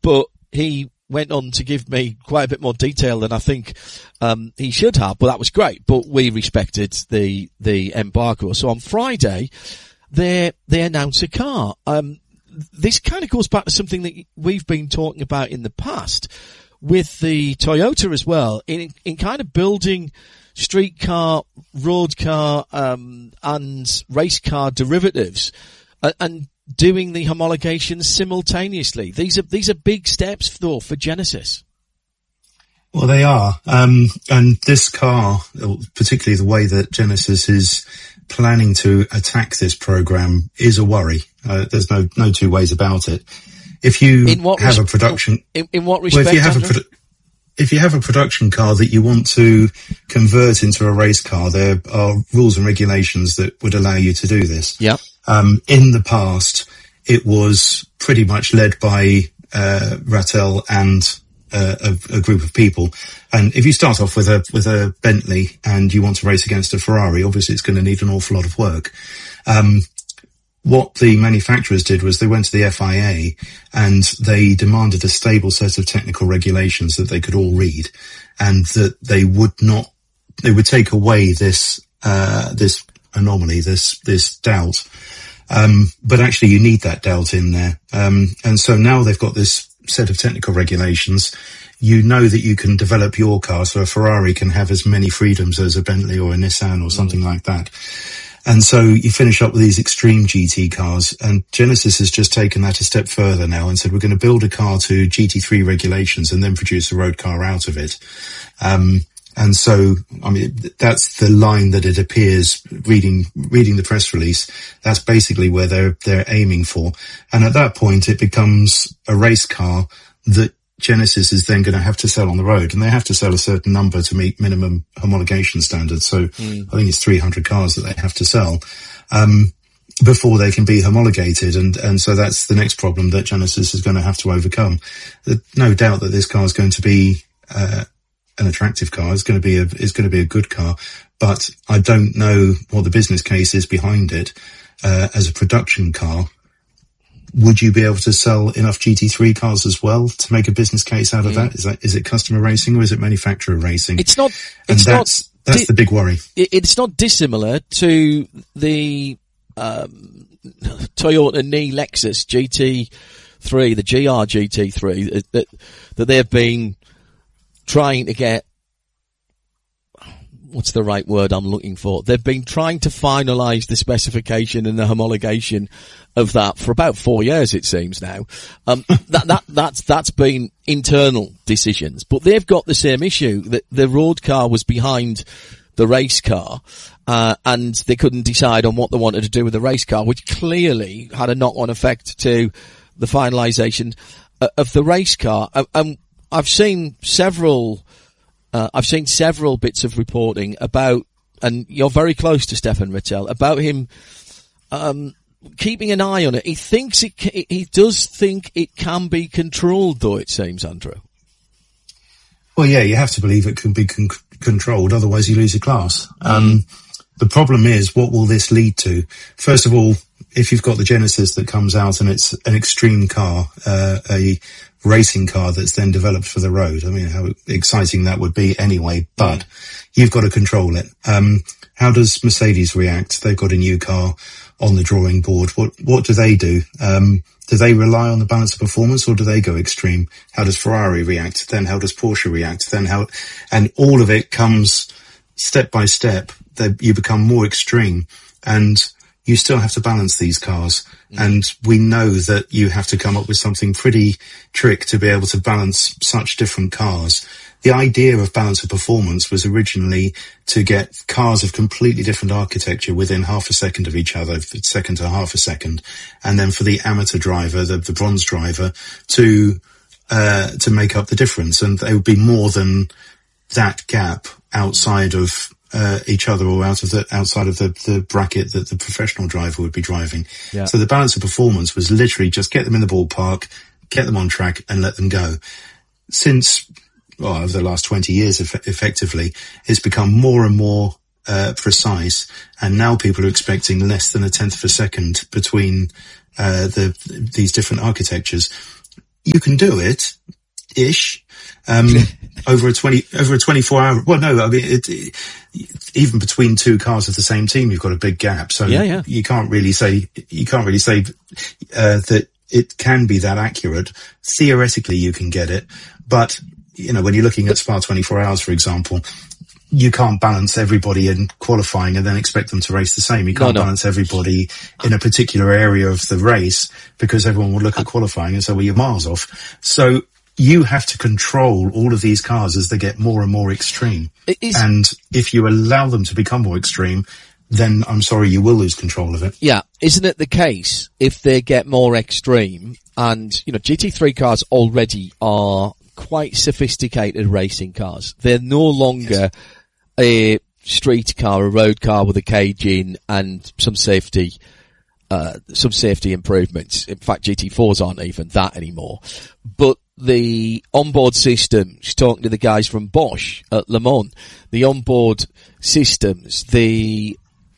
but he went on to give me quite a bit more detail than I think he should have, but that was great. But we respected the embargo. So on Friday, they announced a car. This kind of goes back to something that we've been talking about in the past with the Toyota as well, in kind of building street car, road car, and race car derivatives, and doing the homologations simultaneously. These are big steps though for Genesis. Well, they are. And this car, particularly the way that Genesis is planning to attack this program, is a worry. There's no two ways about it. If you have a production, in what respect? Well, if you have a production car that you want to convert into a race car, there are rules and regulations that would allow you to do this. Yeah. In the past, it was pretty much led by Rattel and a group of people. And if you start off with a Bentley and you want to race against a Ferrari, obviously it's going to need an awful lot of work. What the manufacturers did was they went to the FIA and they demanded a stable set of technical regulations that they could all read, and that they would take away this anomaly, this doubt. But actually you need that doubt in there. And so now they've got this set of technical regulations. You know that you can develop your car, so a Ferrari can have as many freedoms as a Bentley or a Nissan or something like that. And so you finish up with these extreme GT cars, and Genesis has just taken that a step further now and said, we're going to build a car to GT3 regulations and then produce a road car out of it. And so, I mean, that's the line that it appears reading the press release. That's basically where they're aiming for. And at that point, it becomes a race car that Genesis is then going to have to sell on the road, and they have to sell a certain number to meet minimum homologation standards. So I think it's 300 cars that they have to sell, before they can be homologated. And so that's the next problem that Genesis is going to have to overcome. No doubt that this car is going to be, an attractive car. It's going to be a good car, but I don't know what the business case is behind it, as a production car. Would you be able to sell enough GT3 cars as well to make a business case out of that? Is it customer racing or is it manufacturer racing? It's not. That's the big worry. It's not dissimilar to the Toyota Ni Lexus GT3, the GR GT3 that they've been trying to get. What's the right word I'm looking for? They've been trying to finalise the specification and the homologation of that for about 4 years, it seems now. That's been internal decisions, but they've got the same issue that the road car was behind the race car, and they couldn't decide on what they wanted to do with the race car, which clearly had a knock-on effect to the finalisation of the race car. I've seen several bits of reporting about, and you're very close to Stefan Rattel, about him keeping an eye on it. He does think it can be controlled, though, it seems, Andrew. Well, yeah, you have to believe it can be controlled, otherwise you lose your class. The problem is, what will this lead to? First of all, if you've got the Genesis that comes out and it's an extreme car, a racing car that's then developed for the road. I mean, how exciting that would be anyway, but you've got to control it. How does Mercedes react? They've got a new car on the drawing board. What do they do? Do they rely on the balance of performance, or do they go extreme? How does Ferrari react? Then how does Porsche react? And all of it comes step by step. You become more extreme, and you still have to balance these cars. And we know that you have to come up with something pretty trick to be able to balance such different cars. The idea of balance of performance was originally to get cars of completely different architecture within half a second of each other, second to half a second. And then for the amateur driver, the bronze driver, to make up the difference. And there would be more than that gap outside of each other, or outside of the bracket that the professional driver would be driving. Yeah. So the balance of performance was literally just get them in the ballpark, get them on track, and let them go. Since, over the last 20 years, effectively, it's become more and more precise, and now people are expecting less than a tenth of a second between these different architectures. you can do it, ish, over a 24 hour. Well, no, I mean, even between two cars of the same team, you've got a big gap. So you can't really say that it can be that accurate. Theoretically, you can get it, but when you're looking at Spa 24 Hours, for example, you can't balance everybody in qualifying and then expect them to race the same. You can't balance everybody in a particular area of the race, because everyone will look at qualifying and say, well, you're miles off. So you have to control all of these cars as they get more and more extreme. And if you allow them to become more extreme, then I'm sorry, you will lose control of it. Yeah. Isn't it the case if they get more extreme, and, GT3 cars already are quite sophisticated racing cars. They're no longer a street car, a road car with a cage in and some safety improvements. In fact, GT4s aren't even that anymore. But the onboard systems, talking to the guys from Bosch at Le Mans, the onboard systems, the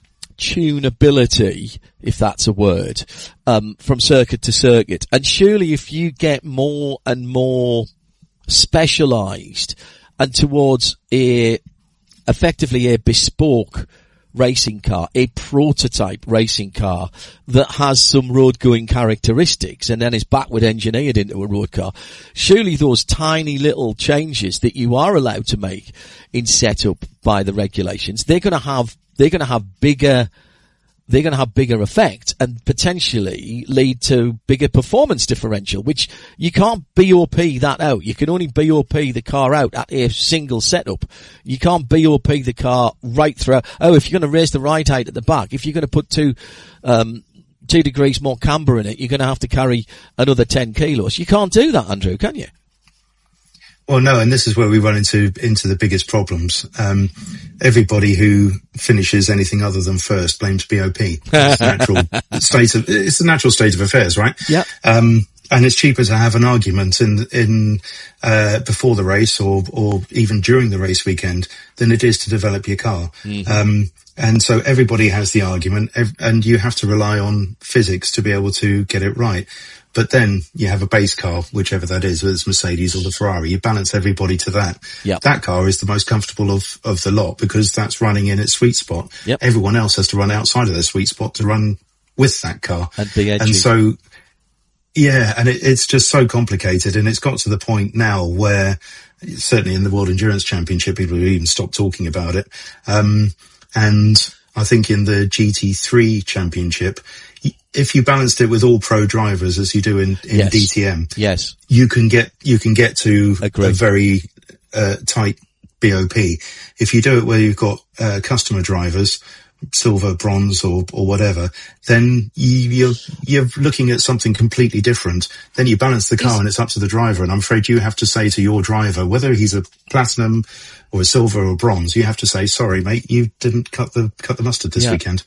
tunability, if that's a word, from circuit to circuit. And surely if you get more and more specialized and towards effectively a bespoke racing car, a prototype racing car that has some road going characteristics and then is backward engineered into a road car, surely those tiny little changes that you are allowed to make in setup by the regulations, they're going to have bigger effect and potentially lead to bigger performance differential, which you can't BOP that out. You can only BOP the car out at a single setup. You can't BOP the car right throughout. Oh, if you're going to raise the ride height at the back, if you're going to put 2 degrees more camber in it, you're going to have to carry another 10 kilos. You can't do that, Andrew, can you? Well, no, and this is where we run into the biggest problems. Everybody who finishes anything other than first blames BOP. It's the natural state of affairs, right? Yeah. And it's cheaper to have an argument in before the race or even during the race weekend than it is to develop your car. Mm-hmm. And so everybody has the argument, and you have to rely on physics to be able to get it right. But then you have a base car, whichever that is, whether it's Mercedes or the Ferrari. You balance everybody to that. Yep. That car is the most comfortable of the lot because that's running in its sweet spot. Yep. Everyone else has to run outside of their sweet spot to run with that car. And be edgy. And so, yeah, and it's just so complicated. And it's got to the point now where, certainly in the World Endurance Championship, people have even stopped talking about it. And I think in the GT3 Championship, if you balanced it with all pro drivers as you do in yes. DTM, yes, you can get to a very tight BOP. If you do it where you've got customer drivers, silver, bronze, or whatever, then you're looking at something completely different. Then you balance the car and it's up to the driver. And I'm afraid you have to say to your driver, whether he's a platinum or a silver or bronze, you have to say, sorry, mate, you didn't cut the mustard this weekend.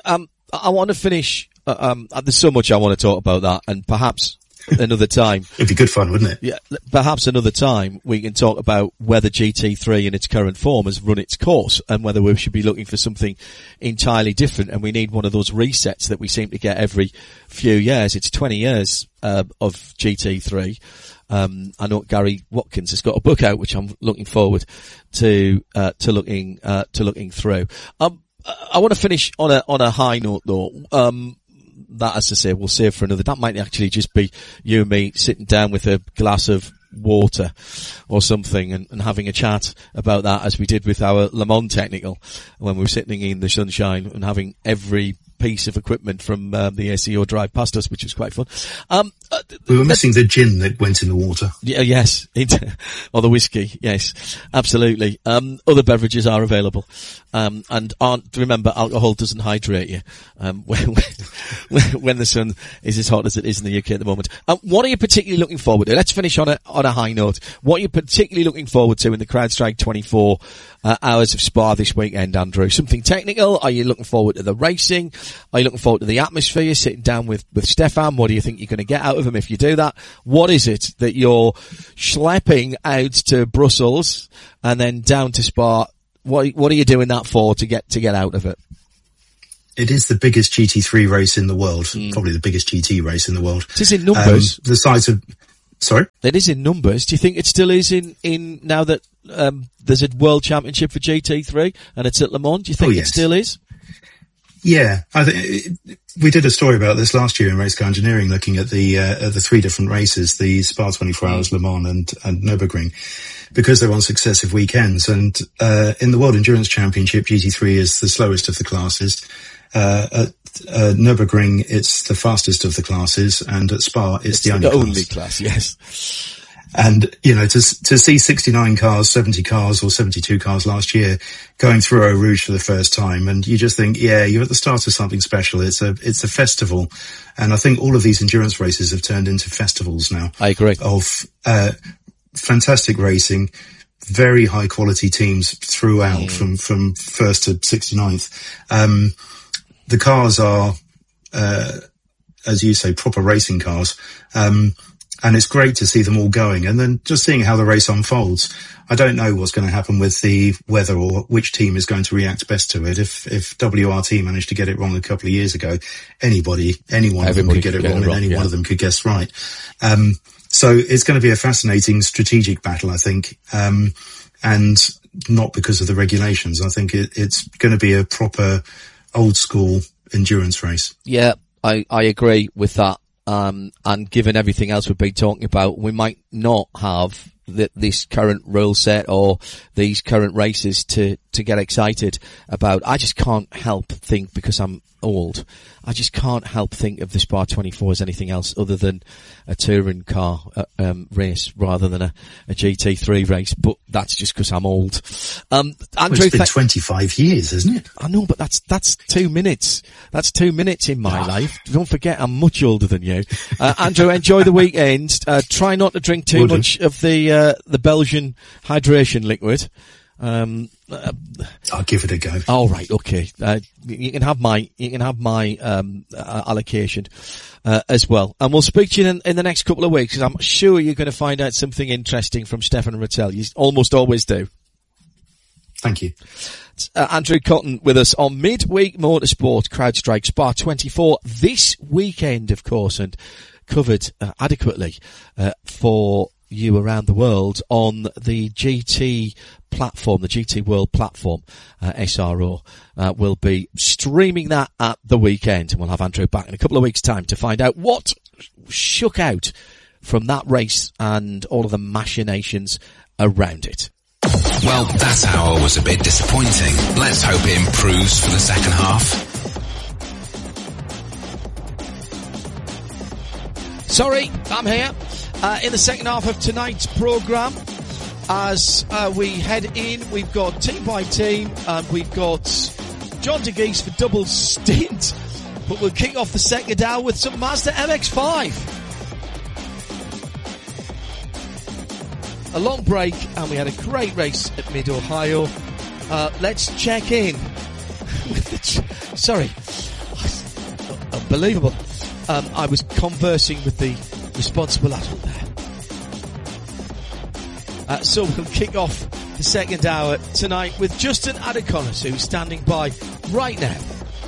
I want to finish. There's so much I want to talk about that, and perhaps another time. It'd be good fun, wouldn't it? Yeah, perhaps another time we can talk about whether GT3 in its current form has run its course and whether we should be looking for something entirely different, and we need one of those resets that we seem to get every few years. It's 20 years of GT3. I know Gary Watkins has got a book out, which I'm looking forward to looking through. I want to finish on a high note though. That, as I say, we'll save for another. That might actually just be you and me sitting down with a glass of water or something and having a chat about that, as we did with our Le Mans Technical when we were sitting in the sunshine and having every piece of equipment from the ACO drive past us, which was quite fun. We were missing the gin that went in the water. Yeah, yes. Or the whiskey. Yes, absolutely. Other beverages are available. And remember, alcohol doesn't hydrate you, when the sun is as hot as it is in the UK at the moment. What are you particularly looking forward to? Let's finish on a high note. What are you particularly looking forward to in the CrowdStrike 24 hours of Spa this weekend, Andrew? Something technical? Are you looking forward to the racing? Are you looking forward to the atmosphere, sitting down with Stefan? What do you think you're going to get out of him if you do that? What is it that you're schlepping out to Brussels and then down to Spa? What are you doing that for to get out of it? It is the biggest GT3 race in the world, probably the biggest GT race in the world. It is in numbers. The size of, Sorry? It is in numbers. Do you think it still is in now that there's a World Championship for GT3 and it's at Le Mans? Do you think it still is? Yeah, I think we did a story about this last year in Race Car Engineering, looking at the three different races, the Spa 24 Hours, Le Mans and Nürburgring, because they're on successive weekends. And in the World Endurance Championship, GT3 is the slowest of the classes. At Nürburgring, it's the fastest of the classes, and at Spa, it's the only class. Yes. And, you know, to see 69 cars, 70 cars or 72 cars last year going through Eau Rouge for the first time. And you just think, yeah, you're at the start of something special. It's a festival. And I think all of these endurance races have turned into festivals now. I agree. Of, fantastic racing, very high quality teams throughout from first to 69th. The cars are, as you say, proper racing cars. And it's great to see them all going, and then just seeing how the race unfolds. I don't know what's going to happen with the weather or which team is going to react best to it. If WRT managed to get it wrong a couple of years ago, any one of them could get it wrong, and any one of them could guess right. So it's going to be a fascinating strategic battle, I think. And not because of the regulations. I think it's going to be a proper old school endurance race. Yeah, I agree with that. And given everything else we've been talking about, we might not have this current rule set or these current races to get excited about. I just can't help think, because I'm old, I just can't help think of the Spa 24 as anything else other than a touring car race rather than a GT3 race. But that's just because I'm old. Andrew, it's been 25 years, isn't it? I know, but that's 2 minutes. That's 2 minutes in my life. Don't forget, I'm much older than you. Andrew, enjoy the weekend. Try not to drink too much of the Belgian hydration liquid. I'll give it a go. All right, okay. You can have my allocation as well, and we'll speak to you in the next couple of weeks, because I'm sure you're going to find out something interesting from Stefan Rattel. You almost always do. Thank you. Andrew Cotton with us on Midweek Motorsport CrowdStrike Spa 24 this weekend, of course, and covered adequately for you around the world on the GT platform, the GT World platform. SRO will be streaming that at the weekend, and we'll have Andrew back in a couple of weeks' time to find out what shook out from that race and all of the machinations around it. Well, that hour was a bit disappointing. Let's hope it improves for the second half. Sorry, I'm here. In the second half of tonight's programme, as we head in, we've got team by team, and we've got John DeGeese for double stint, but we'll kick off the second hour with some Mazda MX-5. A long break, and we had a great race at Mid-Ohio. Let's check in with the... Sorry. Unbelievable. I was conversing with the responsible adult there. So we'll kick off the second hour tonight with Justin Adekonis, who's standing by right now.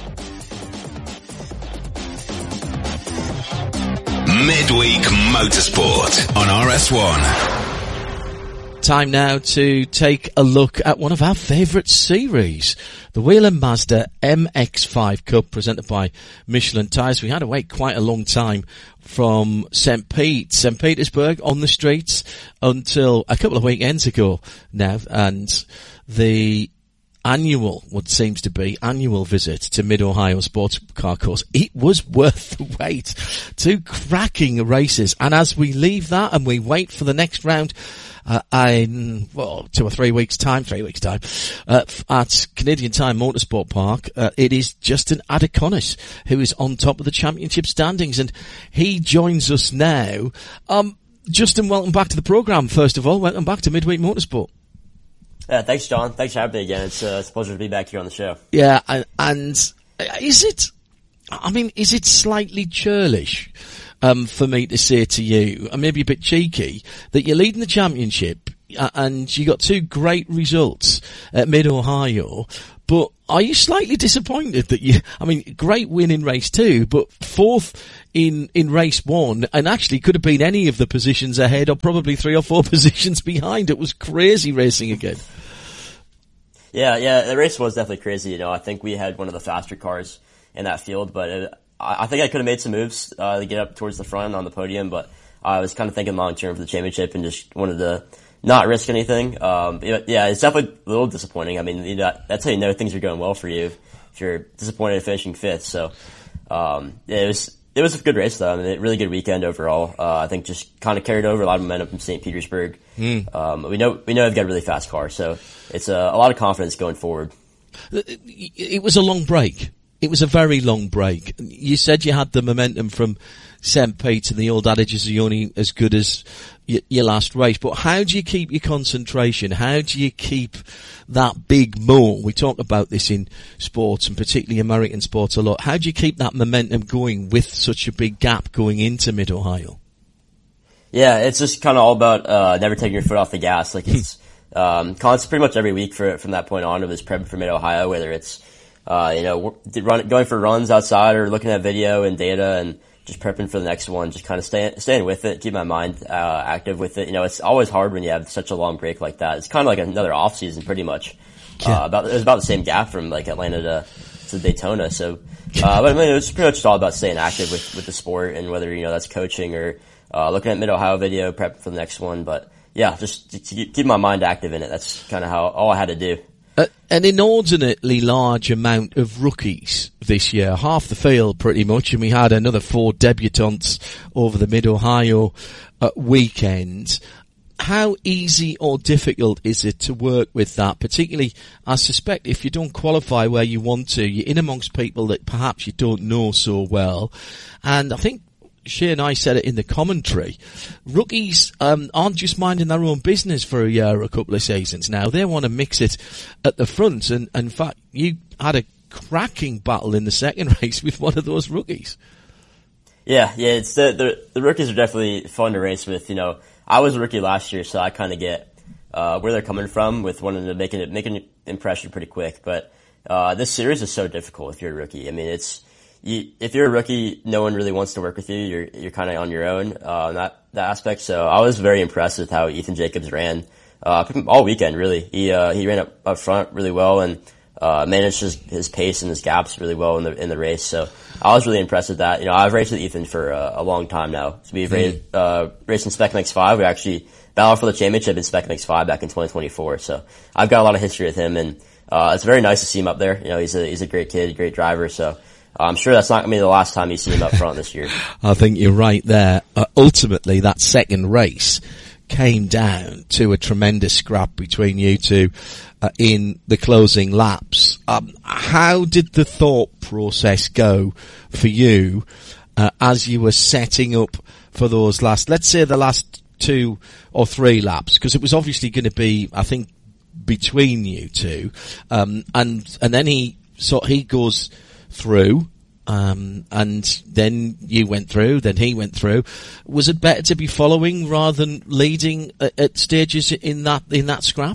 Midweek Motorsport on RS1. Time now to take a look at one of our favourite series, the Whelen Mazda MX-5 Cup, presented by Michelin Tyres. We had to wait quite a long time from St. Petersburg on the streets until a couple of weekends ago now, and the annual visit to Mid-Ohio Sports Car Course. It was worth the wait. Two cracking races, and as we leave that and we wait for the next round, in 2 or 3 weeks' time, at Canadian Tire Motorsport Park, it is Justin Adekonis who is on top of the championship standings, and he joins us now. Justin, welcome back to the programme. First of all, welcome back to Midweek Motorsport. Thanks, John. Thanks for having me again. It's a pleasure to be back here on the show. Yeah, and is it slightly churlish for me to say to you, and maybe a bit cheeky, that you're leading the championship and you got two great results at Mid-Ohio, But are you slightly disappointed that great win in race 2, but 4th in race 1, and actually could have been any of the positions ahead or probably 3 or 4 positions behind. It was crazy racing again. Yeah, the race was definitely crazy. I think we had one of the faster cars in that field, but I think I could have made some moves to get up towards the front on the podium, but I was kind of thinking long term for the championship and just wanted to not risk anything. Yeah, it's definitely a little disappointing. I mean, that's how you know things are going well for you if you're disappointed at finishing 5th. So, it was a good race though. I mean, a really good weekend overall. I think just kind of carried over a lot of momentum from St. Petersburg. We know we've got a really fast car, so it's a lot of confidence going forward. It was a long break. It was a very long break. You said you had the momentum from St. Pete, and the old adage is you're only as good as your last race. But how do you keep your concentration? How do you keep that big more? We talk about this in sports, and particularly American sports, a lot. How do you keep that momentum going with such a big gap going into Mid-Ohio? Yeah, it's just kind of all about never taking your foot off the gas. Like it's constant, pretty much every week from that point on. It was prepping for Mid-Ohio, whether it's going for runs outside or looking at video and data and just prepping for the next one, just kind of staying with it, keep my mind active with it. It's always hard when you have such a long break like that. It's kind of like another off season, pretty much. It was about the same gap from like Atlanta to Daytona. So, but I mean, it was pretty much all about staying active with the sport, and whether that's coaching or looking at Mid-Ohio video, prepping for the next one. But yeah, just to keep my mind active in it. That's kind of all I had to do. An inordinately large amount of rookies this year, half the field pretty much, and we had another 4 debutants over the Mid-Ohio weekend. How easy or difficult is it to work with that? Particularly, I suspect if you don't qualify where you want to, you're in amongst people that perhaps you don't know so well. And I think Shea and I said it in the commentary. Rookies aren't just minding their own business for a year or a couple of seasons now. They want to mix it at the front. And in fact, you had a cracking battle in the second race with one of those rookies. Yeah, it's the rookies are definitely fun to race with. I was a rookie last year, so I kind of get where they're coming from with wanting to make an impression pretty quick. But this series is so difficult if you're a rookie. I mean, if you're a rookie, no one really wants to work with you. You're kind of on your own, that aspect. So I was very impressed with how Ethan Jacobs ran, all weekend, really. He ran up front really well and, managed his pace and his gaps really well in the race. So I was really impressed with that. I've raced with Ethan for a long time now. So we've raced in Spec MX5. We actually battled for the championship in Spec MX5 back in 2024. So I've got a lot of history with him, and, it's very nice to see him up there. He's a great kid, a great driver. So, I'm sure that's not going to be the last time you see him up front this year. I think you're right there. Ultimately, that second race came down to a tremendous scrap between you two in the closing laps. How did the thought process go for you as you were setting up for those let's say the last 2 or 3 laps? Because it was obviously going to be, I think, between you two. And then he goes through, and then you went through, then he went through. Was it better to be following rather than leading at stages in that scrap?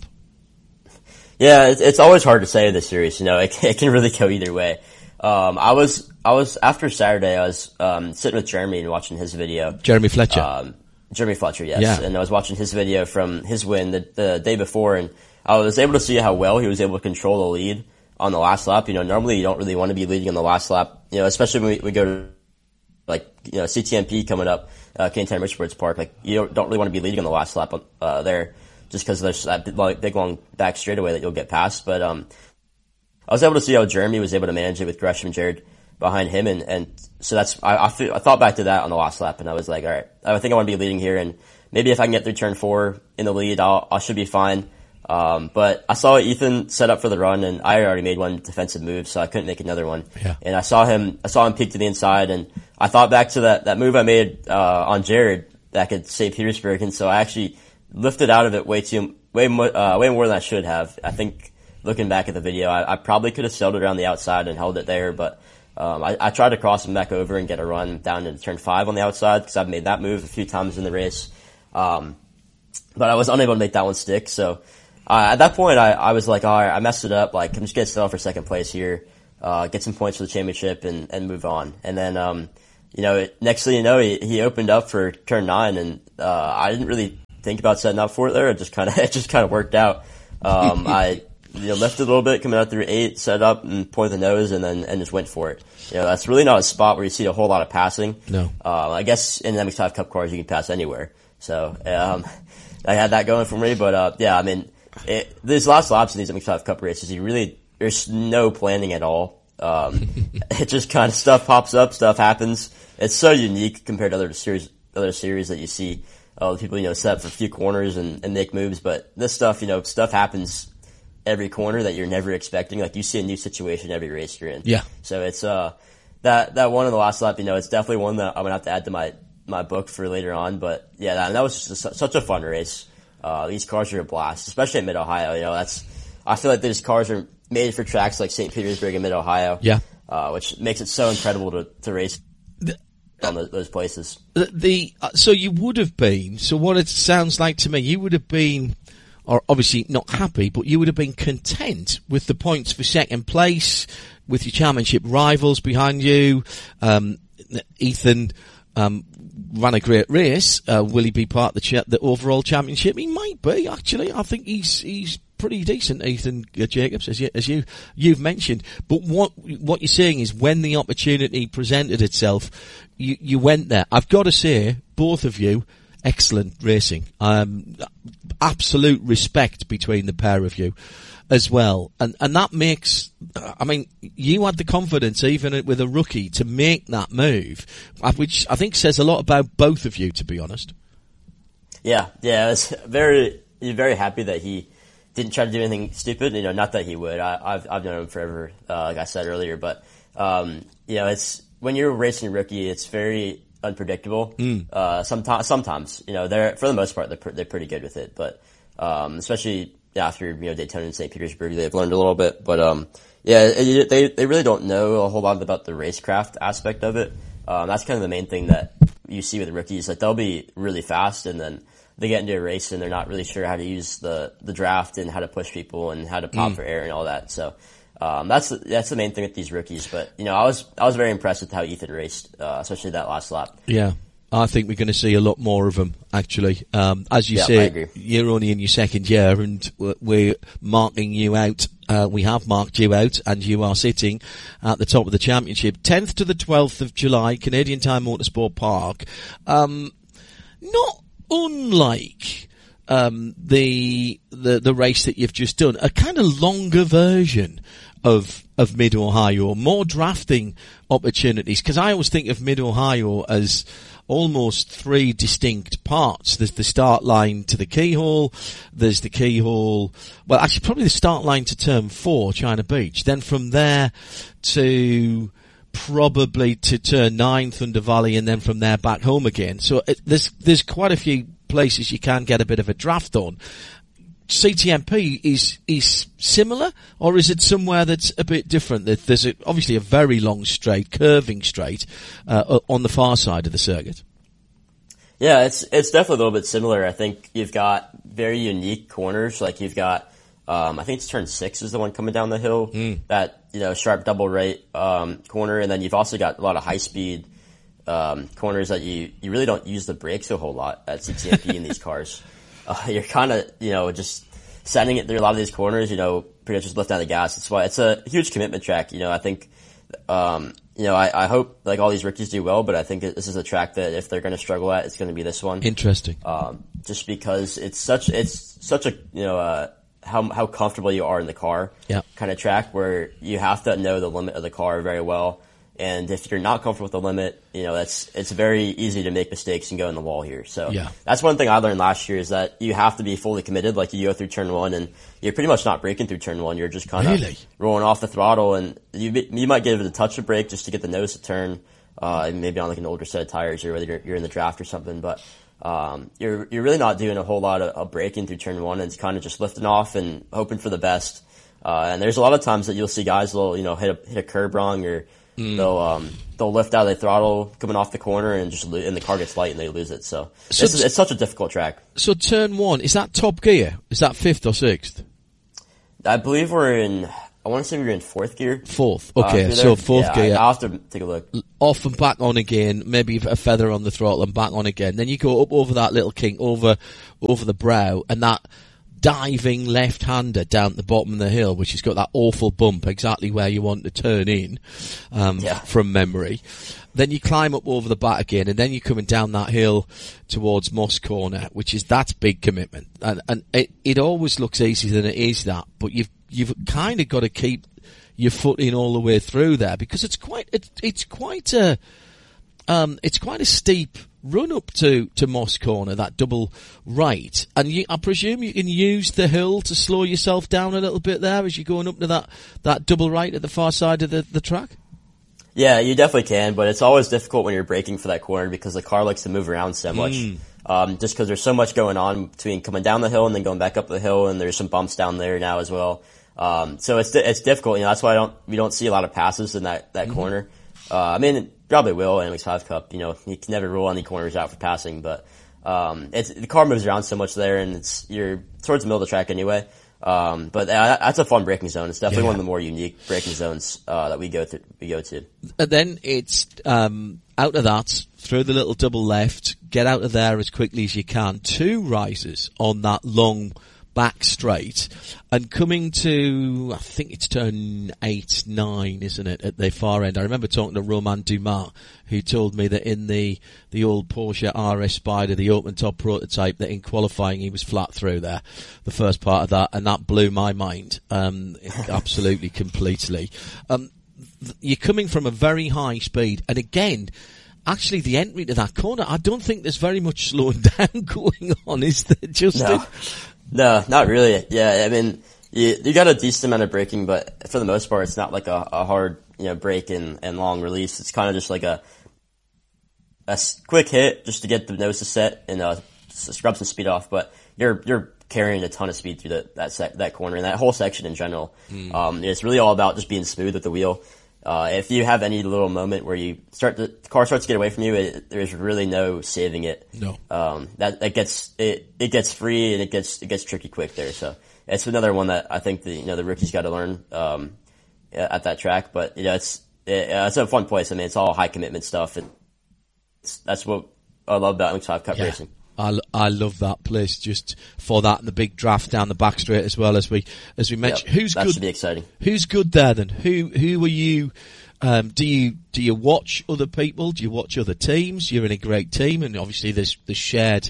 Yeah, it's always hard to say in this series. It can really go either way. I was after Saturday, I was sitting with Jeremy and watching his video. Jeremy Fletcher. Jeremy Fletcher, yes. Yeah. And I was watching his video from his win the day before, and I was able to see how well he was able to control the lead on the last lap. Normally you don't really want to be leading on the last lap, especially when we go to, CTMP coming up, K&N Motorsports Park. Like, you don't really want to be leading on the last lap, there, just because there's that big long back straightaway that you'll get past. But, I was able to see how Jeremy was able to manage it with Gresham and Jared behind him. And so I thought back to that on the last lap, and I was like, all right, I think I want to be leading here, and maybe if I can get through turn 4 in the lead, I should be fine. But I saw Ethan set up for the run, and I already made one defensive move, so I couldn't make another one. Yeah. And I saw him peek to the inside, and I thought back to that move I made, on Jared back at St. Petersburg, and so I actually lifted out of it way more than I should have. I think looking back at the video, I probably could have sailed it around the outside and held it there, but, I tried to cross him back over and get a run down into turn 5 on the outside, because I've made that move a few times in the race. But I was unable to make that one stick, so, at that point, I was like, all right, I messed it up. Like, I'm just going to settle for second place here, get some points for the championship and move on. And then, next thing you know, he opened up for turn 9 and, I didn't really think about setting up for it there. It just kind of worked out. I, lifted a little bit coming out through 8, set up and pointed the nose and just went for it. That's really not a spot where you see a whole lot of passing. No. I guess in MX5 Cup cars you can pass anywhere. So, I had that going for me, but, these last laps in these MX5 Cup races, there's no planning at all. It just kind of stuff pops up, stuff happens. It's so unique compared to other series that you see. People, set up for a few corners and make moves, but this stuff, stuff happens every corner that you're never expecting. Like, you see a new situation every race you're in. Yeah. So it's, that one in the last lap, it's definitely one that I'm gonna have to add to my book for later on, but yeah, that was just such a fun race. These cars are a blast, especially at Mid-Ohio. I feel like these cars are made for tracks like St. Petersburg and Mid-Ohio. Yeah. Which makes it so incredible to race on those places. So you would have been, so what it sounds like to me, you would have been, or obviously not happy, but you would have been content with the points for second place, with your championship rivals behind you. Ethan, ran a great race. Will he be part of the overall championship? He might be, actually. I think he's pretty decent, Ethan Jacobs, as you've mentioned. But what you're saying is, when the opportunity presented itself, you went there. I've got to say, both of you, excellent racing. Absolute respect between the pair of you as well. And that makes, you had the confidence, even with a rookie, to make that move, which I think says a lot about both of you, to be honest. Yeah, I was very happy that he didn't try to do anything stupid. Not that he would. I've known him forever, like I said earlier, but, it's, when you're racing a rookie, it's very unpredictable. Sometimes, they're, for the most part, they're pretty good with it, but, especially after, Daytona and St. Petersburg, they've learned a little bit, but, they really don't know a whole lot about the racecraft aspect of it. That's kind of the main thing that you see with the rookies, that they'll be really fast and then they get into a race and they're not really sure how to use the draft and how to push people and how to pop for air and all that. So, that's the main thing with these rookies. But, I was very impressed with how Ethan raced, especially that last lap. Yeah. I think we're going to see a lot more of them, actually. As you say, you're only in your second year and we're marking you out. We have marked you out and you are sitting at the top of the championship. 10th to the 12th of July, Canadian Tire Motorsport Park. Not unlike, the race that you've just done, a kind of longer version of Mid-Ohio, more drafting opportunities, because I always think of Mid-Ohio as almost 3 distinct parts. There's the start line to the keyhole, there's the keyhole, well actually probably the start line to turn 4, China Beach, then from there to probably to turn 9, Thunder Valley, and then from there back home again. So there's quite a few places you can get a bit of a draft on. CTMP is similar, or is it somewhere that's a bit different? There's obviously a very long straight, curving straight, on the far side of the circuit. Yeah, it's definitely a little bit similar. I think you've got very unique corners. Like you've got, I think it's turn 6 is the one coming down the hill. That, sharp double right, corner. And then you've also got a lot of high speed, corners that you really don't use the brakes a whole lot at CTMP in these cars. You're kind of, just sending it through a lot of these corners, pretty much just lift down the gas. That's why it's a huge commitment track. I think, I hope like all these rookies do well, but I think this is a track that if they're going to struggle at, it's going to be this one. Interesting. Just because it's such a, how comfortable you are in the car kind of track where you have to know the limit of the car very well. And if you're not comfortable with the limit, it's very easy to make mistakes and go in the wall here. So that's one thing I learned last year is that you have to be fully committed. Like you go through turn 1 and you're pretty much not braking through turn 1. You're just kind of rolling off the throttle and you might give it a touch of brake just to get the nose to turn, maybe on like an older set of tires or whether you're in the draft or something. But, you're really not doing a whole lot of braking through turn 1 and it's kind of just lifting off and hoping for the best. And there's a lot of times that you'll see guys will, hit a curb wrong or, they'll lift out of the throttle coming off the corner and and the car gets light and they lose it. So it's such a difficult track. So turn 1, is that top gear? Is that 5th or 6th? I believe I want to say we're in 4th gear. 4th. Okay, so 4th gear. I'll have to take a look. Off and back on again, maybe a feather on the throttle and back on again. Then you go up over that little kink, over the brow, and that diving left-hander down at the bottom of the hill, which has got that awful bump exactly where you want to turn in, from memory. Then you climb up over the back again, and then you're coming down that hill towards Moss Corner, that's big commitment. And it always looks easier than it is that, but you've kind of got to keep your foot in all the way through there, because it's quite a steep run up to Moss Corner, that double right. And I presume you can use the hill to slow yourself down a little bit there as you're going up to that double right at the far side of the track? Yeah, you definitely can, but it's always difficult when you're braking for that corner because the car likes to move around so much. Just because there's so much going on between coming down the hill and then going back up the hill, and there's some bumps down there now as well. So it's difficult. That's why we don't see a lot of passes in that corner. I mean, it probably will in MX5 Cup. You can never rule any corners out for passing, but the car moves around so much there, and you're towards the middle of the track anyway. But that's a fun braking zone. It's definitely one of the more unique braking zones that we go to. And then it's out of that, through the little double left, get out of there as quickly as you can. 2 rises on that long back straight, and coming to, I think it's turn 8, 9, isn't it, at the far end. I remember talking to Romain Dumas, who told me that in the old Porsche RS Spider, the open top prototype, that in qualifying he was flat through there, the first part of that, and that blew my mind, absolutely, completely. You're coming from a very high speed, and again, actually the entry to that corner, I don't think there's very much slowing down going on, is there, Justin? No, not really. Yeah, I mean, you got a decent amount of braking, but for the most part, it's not like a hard, brake and long release. It's kind of just like a quick hit just to get the nose to set and scrub some speed off. But you're carrying a ton of speed through that corner and that whole section in general. It's really all about just being smooth with the wheel. If you have any little moment where the car starts to get away from you, there's really no saving it. No. It gets free and it gets tricky quick there. So it's another one that I think the rookies got to learn, at that track. But, it's a fun place. I mean, it's all high commitment stuff. And that's what I love about MX5 Cup racing. I love that place just for that, and the big draft down the back straight as well, as we mentioned. Who's that good? Should be exciting. Who's good there then? Who are you? Do you watch other people? Do you watch other teams? You're in a great team, and obviously there's the shared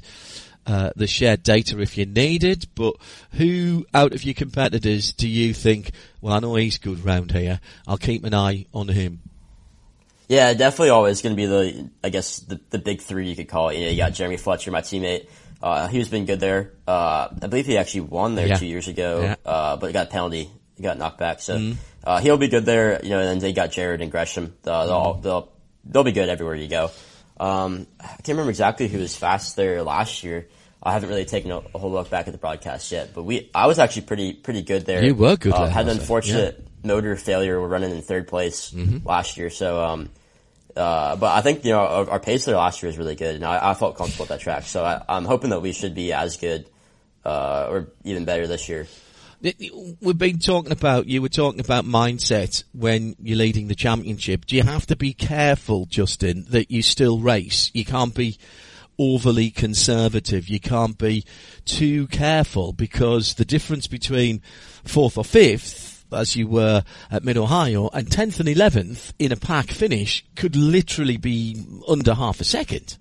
data if you need it. But who out of your competitors do you think? Well, I know he's good round here. I'll keep an eye on him. Yeah, definitely always going to be the big 3 you could call it. You got Jeremy Fletcher, my teammate. He's been good there. I believe he actually won there 2 years ago, but he got a penalty. He got knocked back. So, he'll be good there, and then they got Jared and Gresham. They'll be good everywhere you go. I can't remember exactly who was fast there last year. I haven't really taken a whole look back at the broadcast yet, but I was actually pretty good there. You were good there. Had an unfortunate motor failure. We're running in 3rd place last year, so, but I think, our pace there last year was really good, and I felt comfortable at that track. So I'm hoping that we should be as good, or even better this year. We've been talking about, you were talking about mindset when you're leading the championship. Do you have to be careful, Justin, that you still race? You can't be overly conservative. You can't be too careful, because the difference between 4th or 5th, as you were at Mid-Ohio, and 10th and 11th in a pack finish could literally be under half a second.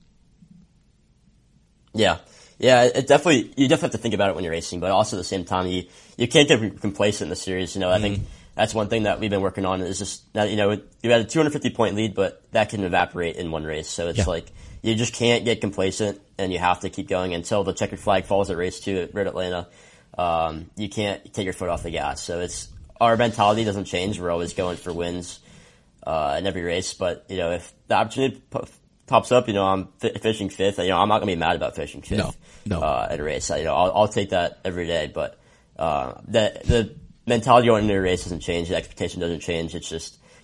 Yeah. Yeah, you definitely have to think about it when you're racing, but also at the same time, you can't get complacent in the series. I think that's one thing that we've been working on is just that, you had a 250 point lead, but that can evaporate in one race. So it's like, you just can't get complacent, and you have to keep going until the checkered flag falls at race 2 at Road Atlanta. You can't take your foot off the gas. So our mentality doesn't change. We're always going for wins, in every race. But, if the opportunity pops up, I'm finishing 5th, I'm not going to be mad about finishing 5th. No. At a race. I'll take that every day, but, the mentality going into a race doesn't change. The expectation doesn't change. It's just,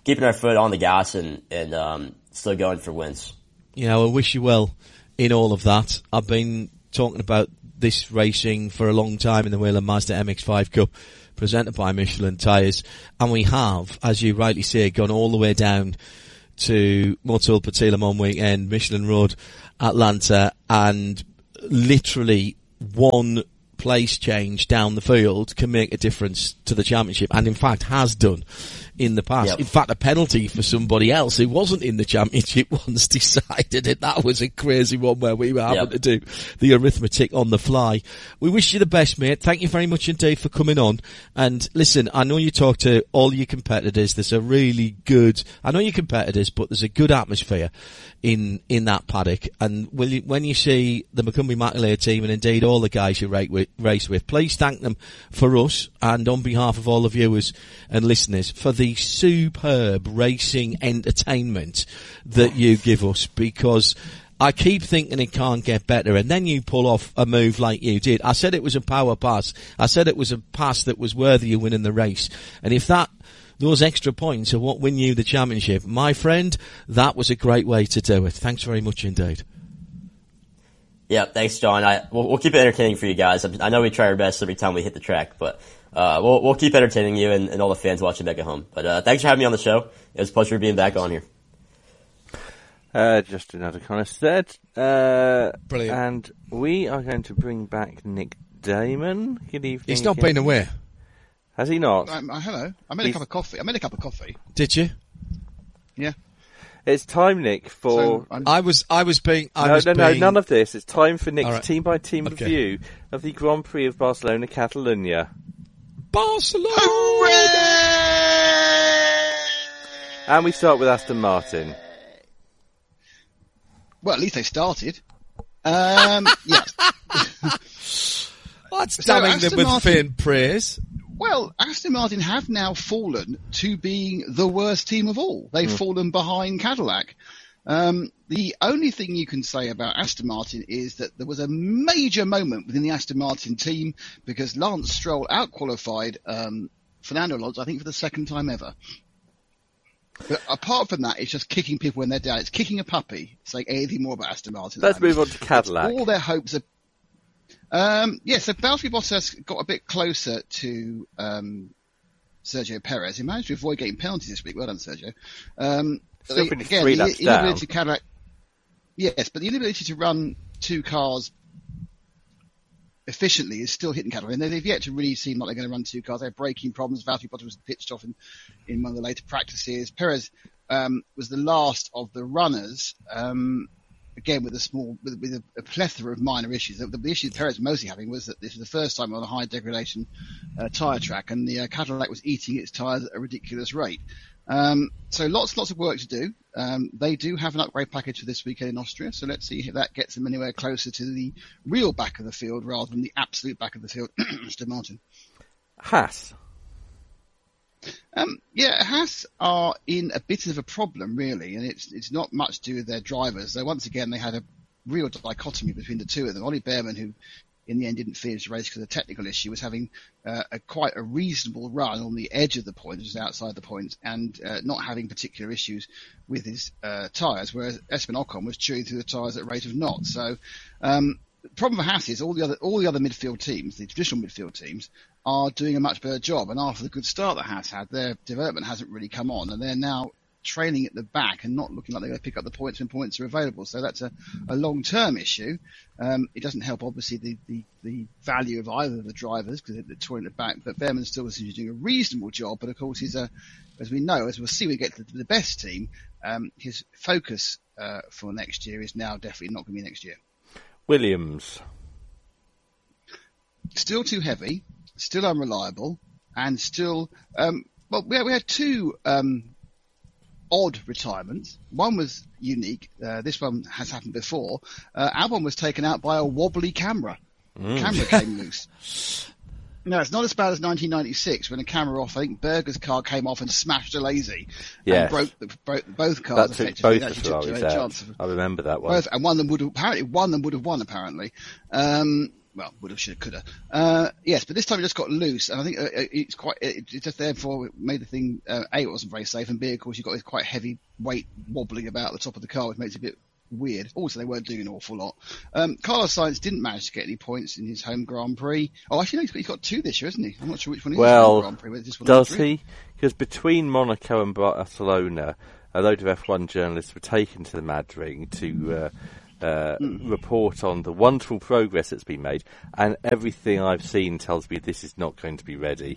keeping our foot on the gas and still going for wins. Yeah, I wish you well in all of that. I've been talking about this racing for a long time in the Whelen Mazda MX-5 Cup, presented by Michelin Tyres, and we have, as you rightly say, gone all the way down to Motul Patilamon weekend, Michelin Road, Atlanta, and literally one place change down the field can make a difference to the championship, and in fact has done in the past. Yep. In fact, a penalty for somebody else who wasn't in the championship once decided it. That was a crazy one where we were having to do the arithmetic on the fly. We wish you the best, mate. Thank you very much indeed for coming on. And listen, I know you talk to all your competitors. There's a really good, I know your competitors, but there's a good atmosphere in that paddock. And when you see the Macumbi Makalea team, and indeed all the guys you race with, please thank them for us and on behalf of all the viewers and listeners for the superb racing entertainment that you give us, because I keep thinking it can't get better, and then you pull off a move like you did. I said it was a power pass. I said it was a pass that was worthy of winning the race. And if those extra points are what win you the championship, my friend, that was a great way to do it. Thanks very much indeed. Yeah, thanks, John. We'll keep it entertaining for you guys. I know we try our best every time we hit the track, but we'll keep entertaining you and all the fans watching back at home. But thanks for having me on the show. It was a pleasure being back on here. Just another kind of said. Brilliant. And we are going to bring back Nick Damon. Good evening. He's not been away. Has he not? Hello. I made a cup of coffee. Did you? Yeah. It's time, Nick, for... No, none of this. It's time for Nick's team-by-team Okay. review of the Grand Prix of Barcelona, Catalunya. Barcelona! Hooray! And we start with Aston Martin. Well, at least they started. Yeah. That's damning them with faint praise. Well, Aston Martin have now fallen to being the worst team of all. They've fallen behind Cadillac. The only thing you can say about Aston Martin is that there was a major moment within the Aston Martin team because Lance Stroll outqualified Fernando Alonso, I think, for the second time ever. But apart from that, it's just kicking people when they're down. It's kicking a puppy, saying anything more about Aston Martin. Let's move on to Cadillac. All their hopes are... so Valtteri Bottas got a bit closer to Sergio Perez. He managed to avoid getting penalties this week. Well done, Sergio. Still finished 3 laps down. Cadillac, yes, but the inability to run two cars efficiently is still hitting Cadillac. And they've yet to really seem like they're going to run two cars. They have braking problems. Valtteri Bottas was pitched off in one of the later practices. Perez was the last of the runners. Again, with a plethora of minor issues. The issue Perez was mostly having was that this was the first time on a high degradation tyre track, and the Cadillac was eating its tyres at a ridiculous rate. So lots of work to do. They do have an upgrade package for this weekend in Austria, so let's see if that gets them anywhere closer to the real back of the field rather than the absolute back of the field. Mr. Martin. Haas. Haas are in a bit of a problem, really, and it's not much to do with their drivers. So once again, they had a real dichotomy between the two of them. Ollie Behrman, who in the end didn't finish the race because of a technical issue, was having quite a reasonable run on the edge of the point, just outside the point, and not having particular issues with his tyres, whereas Esteban Ocon was chewing through the tyres at a rate of knots. So the problem for Haas is all the other midfield teams, the traditional midfield teams, are doing a much better job. And after the good start that Haas had, their development hasn't really come on, and they're now trailing at the back and not looking like they're going to pick up the points when points are available. So that's a long-term issue. It doesn't help, obviously, the value of either of the drivers because they're touring at the back. But Behrman still seems to be doing a reasonable job. But of course, he's as we know, as we'll see, we get to the best team. His focus for next year is now definitely not going to be next year. Williams. Still too heavy, still unreliable, and still, we had two odd retirements. One was unique. This one has happened before. Albon was taken out by a wobbly camera. Camera came loose. No, it's not as bad as 1996 when a camera off. I think Berger's car came off and smashed a lazy. Yes. And broke both cars. That took both the Ferraris out. I remember that one. Both, and one of them would have won, apparently. well, would have, should have, could have. Yes, but this time it just got loose, and I think it's just therefore it made the thing, A, it wasn't very safe, and B, of course, you've got this quite heavy weight wobbling about the top of the car, which makes it a bit weird. Also, they weren't doing an awful lot. Carlos Sainz didn't manage to get any points in his home Grand Prix. Oh, actually, no, he's got 2 this year, isn't he? I'm not sure which one he is. Well, Grand Prix, whether this one does or 3. he? Because between Monaco and Barcelona, a load of F1 journalists were taken to the Mad Ring to report on the wonderful progress that's been made, and everything I've seen tells me this is not going to be ready.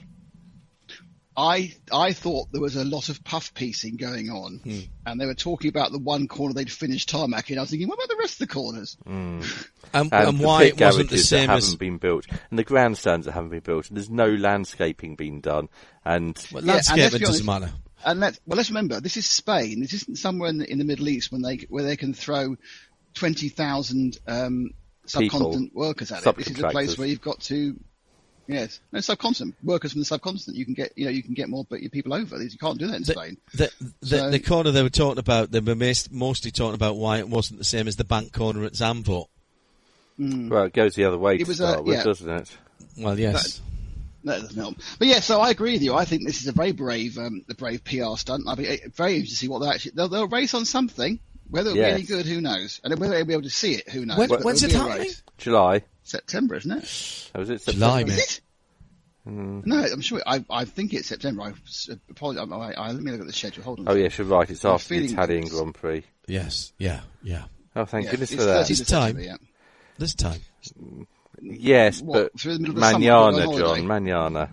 I thought there was a lot of puff piecing going on, and they were talking about the one corner they'd finished tarmacking. I was thinking, what about the rest of the corners? And the why pit it wasn't the garages same that as... haven't been built, and the grandstands that haven't been built, and there's no landscaping being done, and Well, Yeah, and let's landscaping be doesn't honest, matter. And let's remember, this is Spain. This isn't somewhere in the Middle East where they can throw 20,000 subcontinent workers at it. This is a place where you've got to, subcontinent workers from the subcontinent. You can get more people over. You can't do that in Spain. The corner they were talking about, they were mostly talking about why it wasn't the same as the bank corner at Zandvoort. well, it goes the other way to start with, doesn't it? Well, yes. That doesn't help. But yeah, so I agree with you. I think this is a very brave PR stunt. I'll be very interested to see what they'll race on something. Whether it'll be any good, who knows? And whether they'll be able to see it, who knows? When's it happening? July. September, isn't it? Was it July, September? mate. No, I'm sure. I think it's September. I apologize. Let me look at the schedule. Hold on. Oh yes, you're right. It's after the feeling Italian it's- Grand Prix. Yes, yeah. Oh, thank goodness it's for that. 13th of This time. September, yeah. This time. Yes, What, but through the middle of the summer, Manana, we're on John, Manana.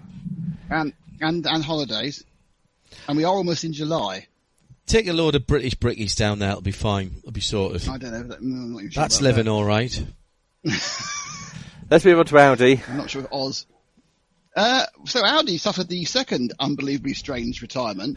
and holidays, and we are almost in July. Take a load of British brickies down there, it'll be fine. It'll be sorted. I don't know. I'm not even sure That's about living that. all right. Let's move on to Audi. I'm not sure of Oz. So Audi suffered the second unbelievably strange retirement,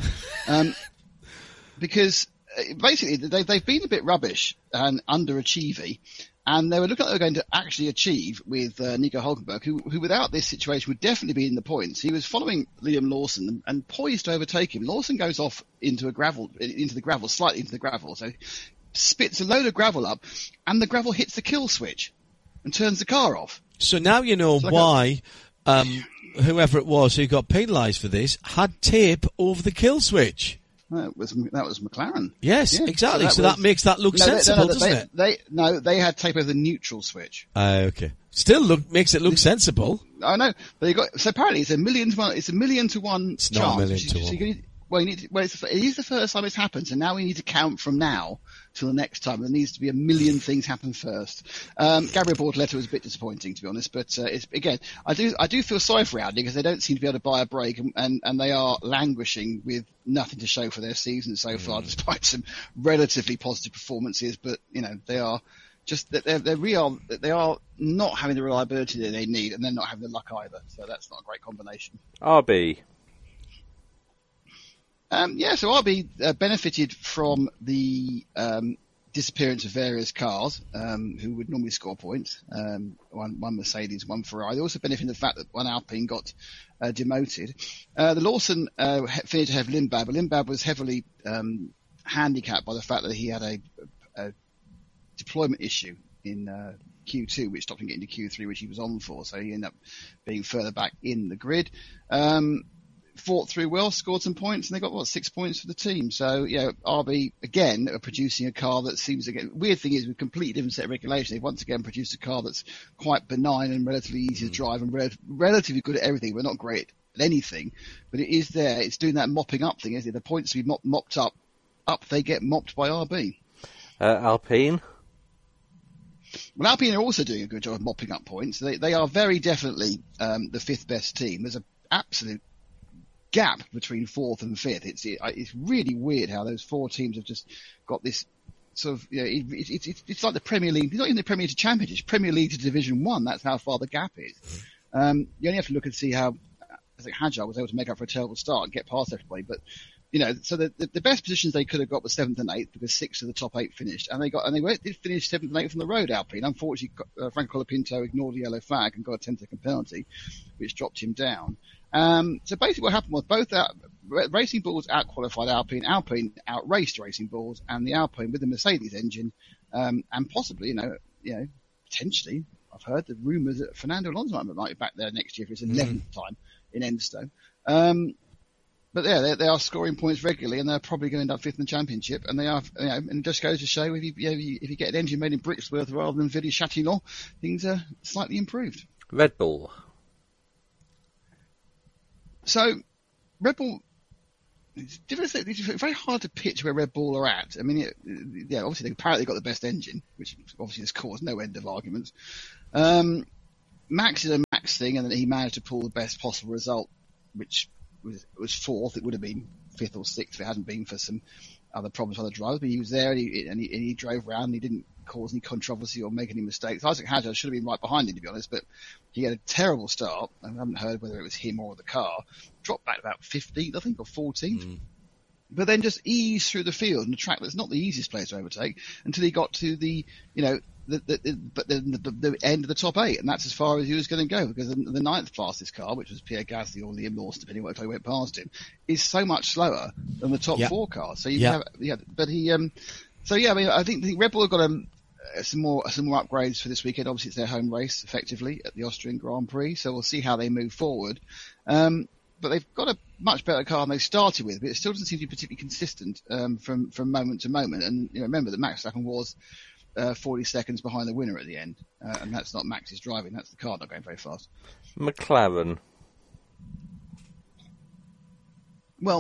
because basically they've been a bit rubbish and underachieving, and they were looking like they were going to actually achieve with Nico Hülkenberg, who without this situation would definitely be in the points. He was following Liam Lawson and poised to overtake him. Lawson goes off into the gravel, slightly into the gravel, so spits a load of gravel up, and the gravel hits the kill switch and turns the car off. So now you know why whoever it was who got penalised for this had tape over the kill switch. That was McLaren. Yes, Yeah, exactly. So that makes that look sensible, doesn't it? They had tape over the neutral switch. Okay. Still makes it look sensible. I know. So apparently it's a million to one. It's a million to one It's chance. not a million to So one. it is the first time it's happened, so now we need to count from now till the next time. There needs to be a million things happen first. Gabriel Bortoleto was a bit disappointing, to be honest, but it's again, I do feel sorry for Audi because they don't seem to be able to buy a break, and they are languishing with nothing to show for their season so far, despite some relatively positive performances. But they are just they are not having the reliability that they need, and they're not having the luck either. So that's not a great combination. RB. So RB benefited from the disappearance of various cars who would normally score points. One Mercedes, one Ferrari. They also benefited from the fact that one Alpine got demoted. The Lawson finished ahead of Lindblad, but Lindblad was heavily handicapped by the fact that he had a deployment issue in Q2, which stopped him getting to Q3, which he was on for. So he ended up being further back in the grid. Fought through well, scored some points, and they got 6 points for the team. So RB again are producing a car that seems again. Weird thing is, with a completely different set of regulations, they've once again produced a car that's quite benign and relatively easy to drive and relatively good at everything, but not great at anything. But it is there. It's doing that mopping up thing, isn't it? The points to be mopped up, they get mopped by RB. Alpine. Well, Alpine are also doing a good job of mopping up points. They are very definitely the fifth best team. There's an absolute gap between fourth and fifth. It's really weird how those four teams have just got this sort of, it's like the Premier League. It's not even the Premier League to Championship, it's Premier League to Division 1. That's how far the gap is. You only have to look and see how, I think Hadjar was able to make up for a terrible start and get past everybody, but so the best positions they could have got were 7th and 8th because 6 of the top 8 finished, and they did finish 7th and 8th from the road. Alpine, unfortunately, Franco Colapinto ignored the yellow flag and got a 10-second penalty, which dropped him down. So basically, what happened was both Racing Bulls outqualified Alpine outraced Racing Bulls, and the Alpine with the Mercedes engine, and possibly, potentially, I've heard the rumours that Fernando Alonso might be back there next year for his 11th time in Enstone. But yeah, they are scoring points regularly, and they're probably going to end up 5th in the championship. And they are, and it just goes to show if you get an engine made in Brixworth rather than Villiers-Châtillon, things are slightly improved. Red Bull. So, Red Bull, it's very hard to pitch where Red Bull are at. I mean, obviously they apparently got the best engine, which obviously has caused no end of arguments. Max is a Max thing, and then he managed to pull the best possible result, which was 4th. It would have been 5th or 6th if it hadn't been for some other problems with other drivers. But he was there, and he drove around, and he didn't cause any controversy or make any mistakes. Isaac Hadjar should have been right behind him, to be honest, but he had a terrible start. I haven't heard whether it was him or the car. Dropped back about 15th, I think, or 14th. But then just eased through the field on a track that's not the easiest place to overtake until he got to the end of the top 8, and that's as far as he was going to go, because the 9th fastest car, which was Pierre Gasly or Liam Lawson, depending on what time he went past him, is so much slower than the top 4 cars. So I mean, I think Red Bull have got some more upgrades for this weekend. Obviously, it's their home race, effectively, at the Austrian Grand Prix, so we'll see how they move forward. But they've got a much better car than they started with, but it still doesn't seem to be particularly consistent from moment to moment. And remember that Max Verstappen was 40 seconds behind the winner at the end, and that's not Max's driving, that's the car not going very fast. McLaren. Well,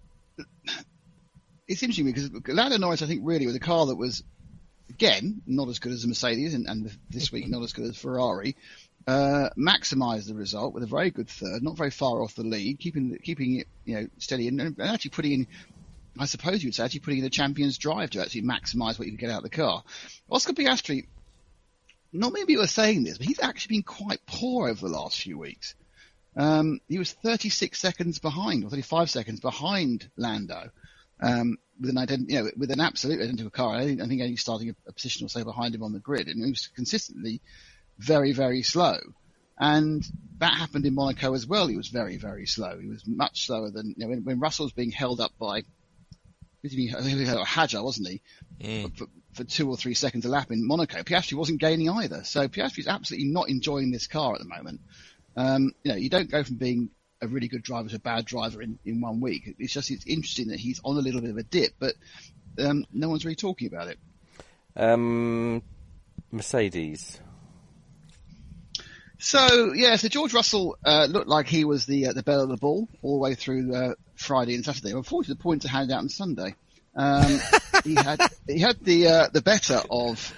it's interesting because Lando Norris, I think, really was a car that was, again, not as good as the Mercedes, and this week not as good as Ferrari. Maximised the result with a very good 3rd, not very far off the lead, keeping it steady, and actually putting in, I suppose you'd say, putting in a champion's drive to actually maximise what you can get out of the car. Oscar Piastri, not many people are saying this, but he's actually been quite poor over the last few weeks. He was 36 seconds behind, or 35 seconds behind Lando, with an absolute identical car. I think only starting a position or so behind him on the grid, and he was consistently very, very slow. And that happened in Monaco as well. He was very, very slow. He was much slower than, when Russell was being held up by Hadjar, wasn't he? For 2 or 3 seconds a lap in Monaco. Piastri wasn't gaining either. So Piastri's absolutely not enjoying this car at the moment. You don't go from being a really good driver to a bad driver in 1 week. It's interesting that he's on a little bit of a dip, but no one's really talking about it. Mercedes. So George Russell looked like he was the belle of the ball all the way through Friday and Saturday. Unfortunately, the points are handed out on Sunday. He had the better of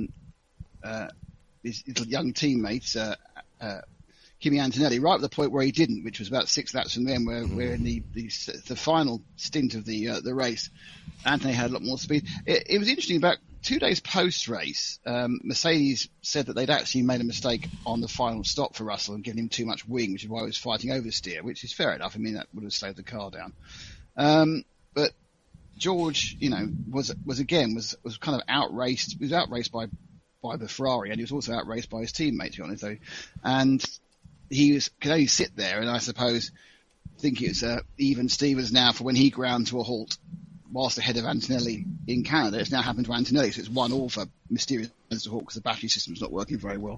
his young teammates, Kimi Antonelli, right at the point where he didn't, which was about 6 laps from the end, where in the final stint of the race, Antonelli had a lot more speed. It was interesting. About 2 days post-race, Mercedes said that they'd actually made a mistake on the final stop for Russell and given him too much wing, which is why he was fighting oversteer, which is fair enough. I mean, that would have slowed the car down. But George, was kind of outraced. He was outraced by the Ferrari, and he was also outraced by his teammate, to be honest, though. And he could only sit there, and I suppose think it's even Stevens now for when he ground to a halt whilst ahead of Antonelli in Canada. It's now happened to Antonelli, so it's 1-1 for Mysterious to halt because the battery system's not working very well.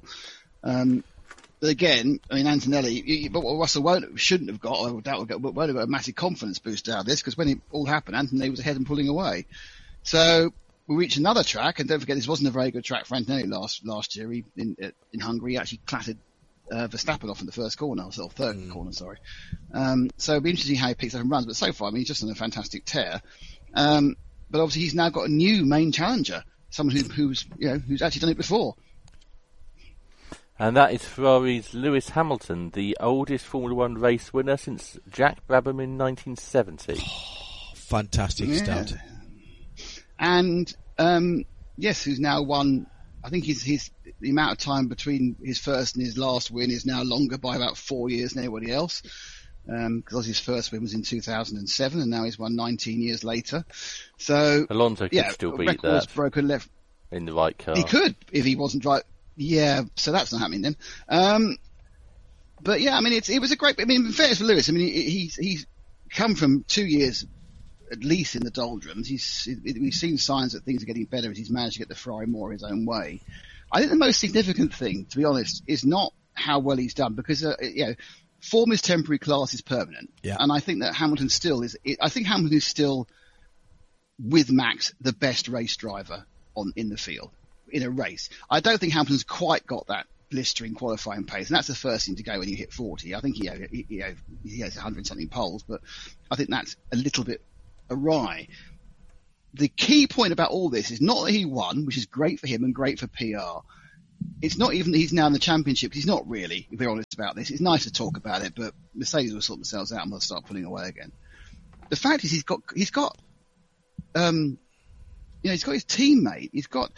But again, I mean, Antonelli, but what Russell shouldn't have got, I doubt won't have got a massive confidence boost out of this, because when it all happened, Antonelli was ahead and pulling away. So we reached another track, and don't forget, this wasn't a very good track for Antonelli last year. In Hungary, he actually clattered Verstappen off in the first corner, or third corner, sorry. So it'll be interesting how he picks up and runs, but so far, I mean, he's just on a fantastic tear. But obviously he's now got a new main challenger, someone who's actually done it before. And that is Ferrari's Lewis Hamilton, the oldest Formula One race winner since Jack Brabham in 1970. Fantastic start. And, who's now won, I think the amount of time between his first and his last win is now longer by about 4 years than anybody else. Because his first win was in 2007, and now he's won 19 years later. So Alonso could still beat that broken left in the right car. He could if he wasn't driving. Yeah, so that's not happening then. But yeah, I mean, it was a great. I mean, in fairness for Lewis, I mean, he's come from 2 years at least in the doldrums. We've seen signs that things are getting better as he's managed to get the Ferrari more his own way. I think the most significant thing, to be honest, is not how well he's done, because form is temporary, class is permanent. Yeah. And I think that Hamilton still is. I think Hamilton is still, with Max, the best race driver in the field in a race. I don't think Hamilton's quite got that blistering qualifying pace, and that's the first thing to go when you hit 40. I think he has 100 something poles, but I think that's a little bit awry. The key point about all this is not that he won, which is great for him and great for PR. It's not even that he's now in the championship. He's not really, if we're honest about this. It's nice to talk about it, but Mercedes will sort themselves out and they'll start pulling away again. The fact is he's got his teammate. He's got,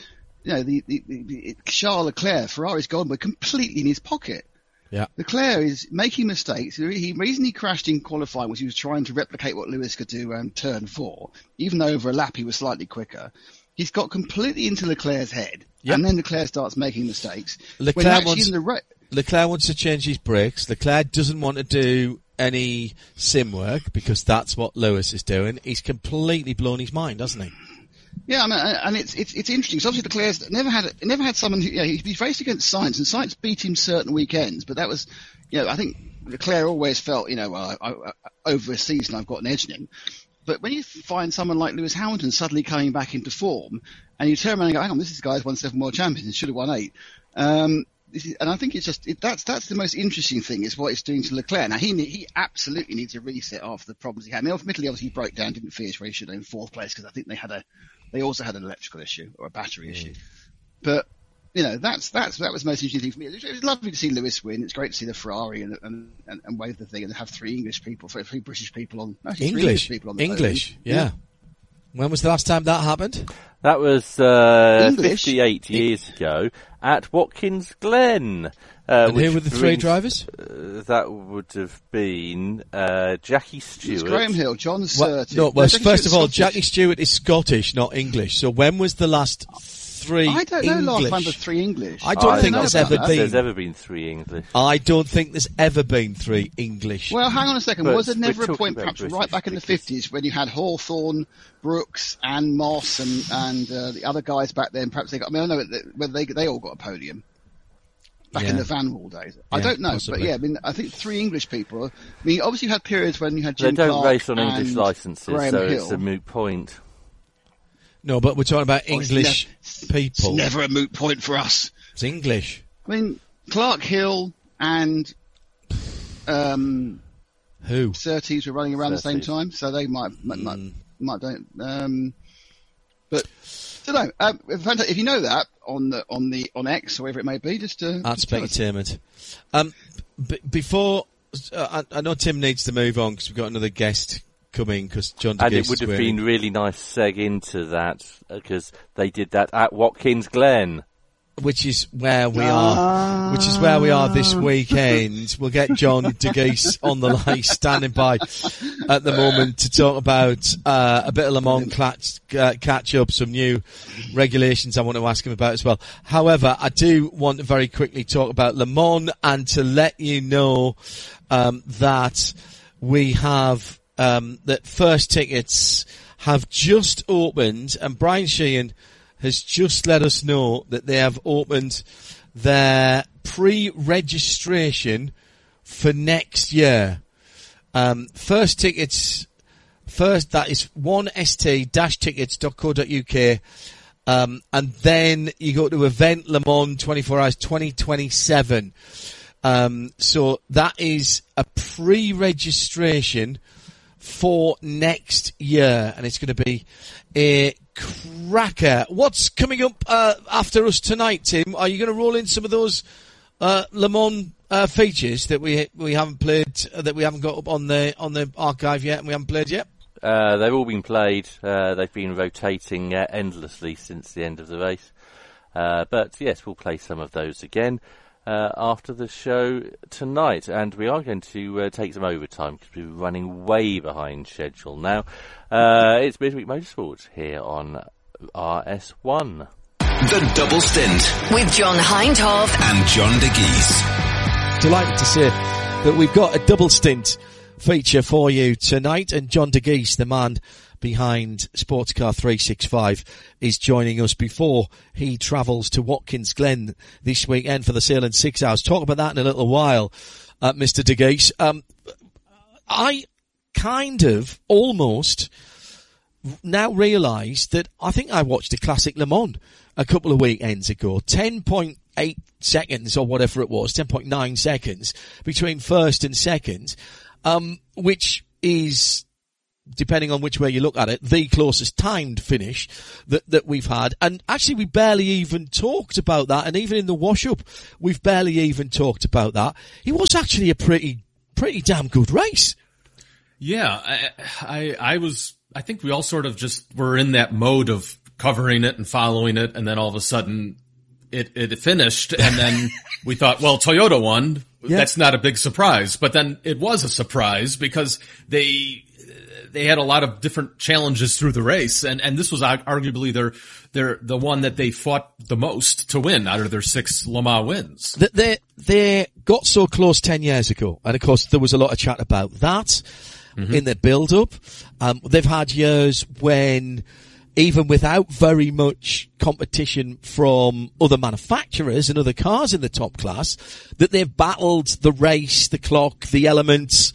the Charles Leclerc, Ferrari's golden boy, completely in his pocket. Yeah. Leclerc is making mistakes. The reason he crashed in qualifying was he was trying to replicate what Lewis could do turn 4, even though over a lap he was slightly quicker. He's got completely into Leclerc's head, and then Leclerc starts making mistakes. Leclerc wants to change his brakes. Leclerc doesn't want to do any sim work because that's what Lewis is doing. He's completely blown his mind, hasn't he? Yeah, I mean, and it's interesting. So obviously Leclerc's never had someone who, he's raced against Sainz, and Sainz beat him certain weekends, but that was, I think Leclerc always felt, over a season I've got an edge in him. But when you find someone like Lewis Hamilton suddenly coming back into form, and you turn around and go, hang on, this guy's won 7 world champions and should have won 8. And I think it's just, that's the most interesting thing, is what it's doing to Leclerc. Now, he absolutely needs a reset after the problems he had. I mean, admittedly, obviously he broke down, didn't finish where he should have in 4th place, because I think they also had an electrical issue or a battery issue. But, that was the most interesting thing for me. It was lovely to see Lewis win. It's great to see the Ferrari and wave the thing and have 3 British people on. Actually, English people on the English, yeah. When was the last time that happened? That was 58 years ago at Watkins Glen. And who were the 3 drivers? That would have been Jackie Stewart. Graham Hill, John Surtees. First of all, Jackie Stewart is Scottish, not English. So when was the last 3 I don't know English? last time there's 3 English. I don't think there's ever been 3 English. I don't think there's ever been 3 English. Well, hang on a second. Was there never a point, perhaps right back in the 50s, when you had Hawthorne, Brooks, and Moss, and the other guys back then? Perhaps they got. I mean, I know whether they all got a podium back in the Van Wall days. I don't know, possibly. but I mean, I think 3 English people. I mean, obviously you had periods when you had Jim They don't Clark race on English licenses, Graham so Hill. it's a moot point. No, but we're talking about English people. It's never a moot point for us. It's English. I mean, Clark Hill and Who? Surtees were running around the same time, so they might don't. But I don't know. If you know that on X or whatever it may be, just That's Spectainment. Before I know Tim needs to move on because we've got another guest coming, because John DeGeese. And it would have been really nice seg into that, because they did that at Watkins Glen. Which is where we are. Which is where we are this weekend. We'll get John DeGeese on the line, standing by at the moment, to talk about a bit of Le Mans catch up, some new regulations I want to ask him about as well. However, I do want to very quickly talk about Le Mans, and to let you know that we have that first tickets have just opened, and Brian Sheehan has just let us know that they have opened their pre-registration for next year. First tickets, that is 1st-tickets.co.uk, and then you go to Event Le Mans 24 Hours 2027. So that is a pre-registration for next year, and it's going to be a cracker. What's coming up after us tonight, Tim? Are you going to roll in some of those Le Mans features that we haven't played, that we haven't got up on the archive yet, and we haven't played yet? They've all been played. They've been rotating endlessly since the end of the race. But yes, we'll play some of those again after the show tonight, and we are going to take some overtime because we're running way behind schedule now. It's Midweek Motorsport here on RS1. The Double Stint with John Hindhaugh and John DeGeese. Delighted to say that we've got a double stint feature for you tonight, and John DeGeese, the man behind Sportscar 365, is joining us before he travels to Watkins Glen this weekend for the Sale 6 Hours. Talk about that in a little while, Mr. De Geus. I kind of almost now realise that I think I watched a Classic Le Mans a couple of weekends ago. 10.8 seconds or whatever it was, 10.9 seconds between first and second, which is, depending on which way you look at it, the closest timed finish that we've had. And actually we barely even talked about that. And even in the wash-up, we've barely even talked about that. It was actually a pretty damn good race. Yeah, I think we all sort of just were in that mode of covering it and following it, and then all of a sudden it finished, and then we thought, well, Toyota won. Yeah. That's not a big surprise. But then it was a surprise because they had a lot of different challenges through the race, and this was arguably the one that they fought the most to win out of their 6 Le Mans wins. They got so close 10 years ago, and of course there was a lot of chat about that. Mm-hmm. In their build-up. They've had years when, even without very much competition from other manufacturers and other cars in the top class, that they've battled the race, the clock, the elements,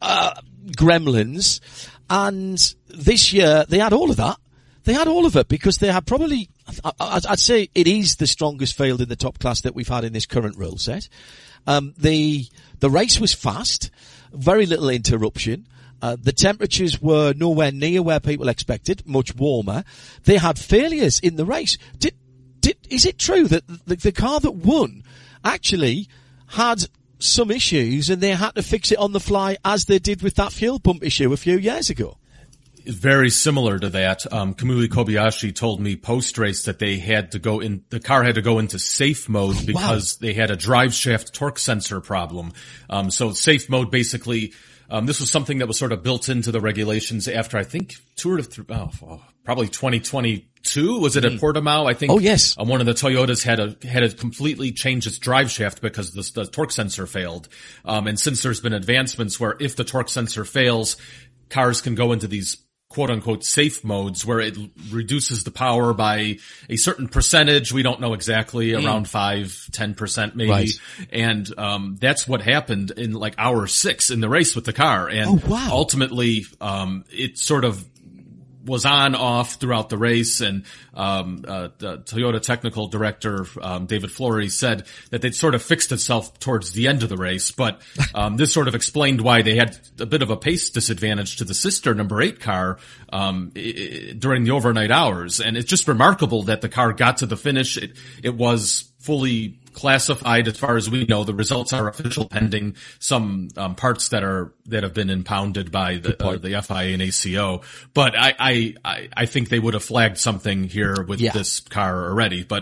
gremlins. And this year, they had all of that. They had all of it because they had probably, I'd say it is the strongest field in the top class that we've had in this current rule set. The race was fast, very little interruption. The temperatures were nowhere near where people expected, much warmer. They had failures in the race. Is it true that the car that won actually had some issues and they had to fix it on the fly as they did with that fuel pump issue a few years ago? Very similar to that. Kamui Kobayashi told me post-race that the car had to go into safe mode because they had a drive shaft torque sensor problem. So safe mode basically, this was something that was sort of built into the regulations after, I think, probably 2022. Was it at Portimao? I think. Oh, yes. One of the Toyotas had to completely change its drive shaft because the torque sensor failed. And since there's been advancements where if the torque sensor fails, cars can go into these quote unquote safe modes where it reduces the power by a certain percentage. We don't know exactly, around 5-10% maybe. Right. And, that's what happened in like hour 6 in the race with the car. And ultimately, it sort of was on off throughout the race, and the Toyota technical director David Flory said that they'd sort of fixed itself towards the end of the race, but this sort of explained why they had a bit of a pace disadvantage to the sister number 8 car during the overnight hours. And it's just remarkable that the car got to the finish. It was fully classified as far as we know. The results are official pending some parts that have been impounded by the FIA and ACO. But I think they would have flagged something here with this car already. But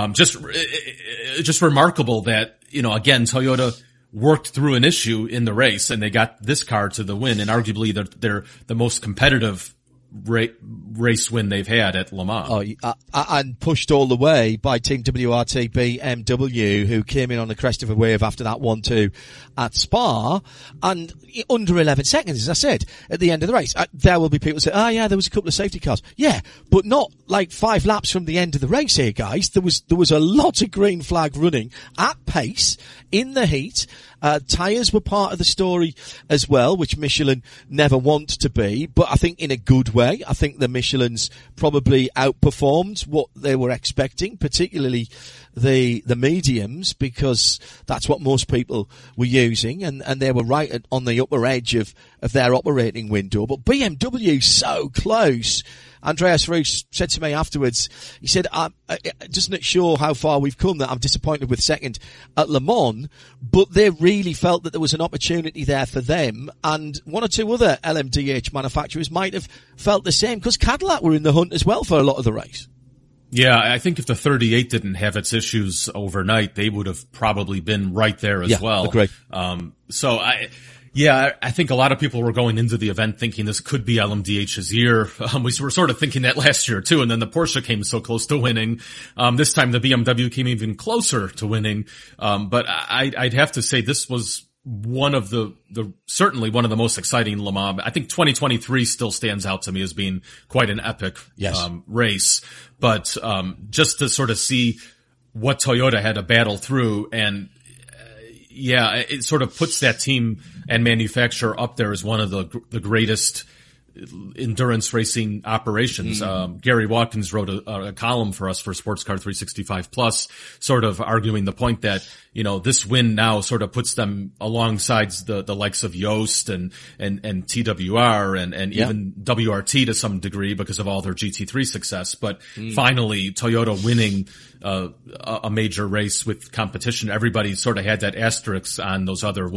just remarkable that, again, Toyota worked through an issue in the race and they got this car to the win, and arguably they're the most competitive race win they've had at Le Mans. And pushed all the way by Team WRT BMW, who came in on the crest of a wave after that 1-2 at Spa, and under 11 seconds, as I said, at the end of the race. There will be people who say, there was a couple of safety cars. Yeah, but not like 5 laps from the end of the race here, guys. There was a lot of green flag running at pace in the heat. Tyres were part of the story as well, which Michelin never want to be, but I think in a good way. I think the Michelins probably outperformed what they were expecting, particularly the mediums, because that's what most people were using, and they were right on the upper edge of their operating window. But BMW so close. Andreas Roos said to me afterwards, he said, doesn't it show how far we've come that I'm disappointed with second at Le Mans, but they really felt that there was an opportunity there for them, and one or two other LMDH manufacturers might have felt the same, because Cadillac were in the hunt as well for a lot of the race. Yeah, I think if the 38 didn't have its issues overnight, they would have probably been right there as well. Agree. I think a lot of people were going into the event thinking this could be LMDH's year. We were sort of thinking that last year too, and then the Porsche came so close to winning. This time the BMW came even closer to winning. But I'd have to say this was certainly one of the most exciting Le Mans. I think 2023 still stands out to me as being quite an epic, race. But, just to sort of see what Toyota had to battle through, and, it sort of puts that team and manufacturer up there as one of the greatest endurance racing operations. Gary Watkins wrote a column for us for Sports Car 365 Plus, sort of arguing the point that, this win now sort of puts them alongside the likes of Yost and TWR and even WRT to some degree because of all their GT3 success. But finally, Toyota winning a major race with competition. Everybody sort of had that asterisk on those other wins.